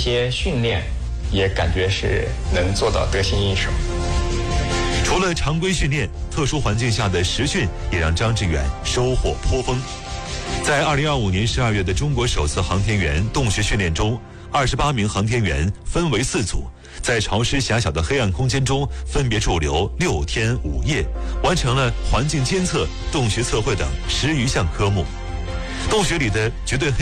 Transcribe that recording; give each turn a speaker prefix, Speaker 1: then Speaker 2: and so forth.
Speaker 1: 些训练，也感觉是能做到得心应手。
Speaker 2: 除了常规训练，特殊环境下的实训也让张志远收获颇丰。在2025年12月的中国首次航天员洞穴训练中，28名航天员分为4组，在潮湿狭小的黑暗空间中分别驻留6天5夜，完成了环境监测、洞穴测绘等10余项科目。洞穴里的绝对黑